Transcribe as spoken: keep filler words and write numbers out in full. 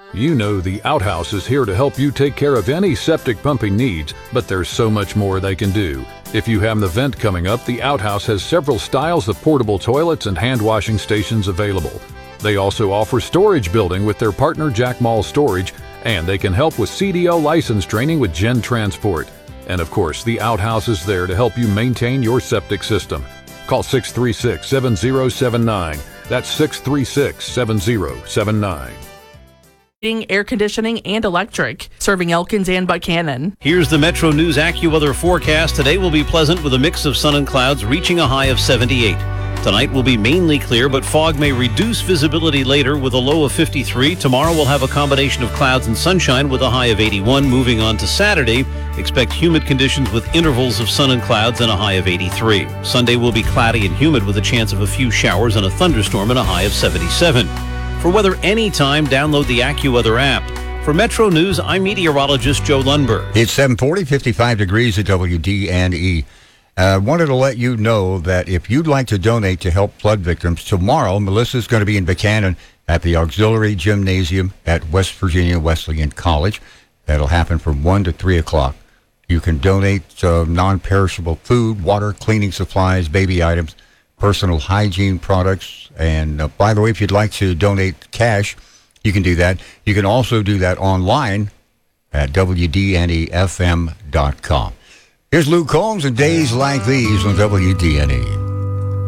You know the Outhouse is here to help you take care of any septic pumping needs, but there's so much more they can do. If you have an event coming up, the Outhouse has several styles of portable toilets and hand washing stations available. They also offer storage building with their partner Jack Mall Storage, and they can help with C D L license training with Gen Transport. And of course, the Outhouse is there to help you maintain your septic system. Call six three six, seven zero seven nine. That's six three six, seven zero seven nine. Air conditioning, and electric, serving Elkins and Buchanan. Here's the Metro News AccuWeather forecast. Today will be pleasant with a mix of sun and clouds, reaching a high of seventy-eight. Tonight will be mainly clear, but fog may reduce visibility later with a low of fifty-three. Tomorrow we'll have a combination of clouds and sunshine with a high of eighty-one. Moving on to Saturday, expect humid conditions with intervals of sun and clouds and a high of eighty-three. Sunday will be cloudy and humid with a chance of a few showers and a thunderstorm and a high of seventy-seven. For weather anytime, download the AccuWeather app. For Metro News, I'm meteorologist Joe Lundberg. It's seven forty, fifty-five degrees at W D and E. I uh, wanted to let you know that if you'd like to donate to help flood victims, tomorrow Melissa's going to be in Buchanan at the Auxiliary Gymnasium at West Virginia Wesleyan College. That'll happen from one to three o'clock. You can donate uh, non-perishable food, water, cleaning supplies, baby items, personal hygiene products. And uh, by the way, if you'd like to donate cash, you can do that. You can also do that online at W D N E F M dot com. Here's Luke Combs and Days Like These on W D N E.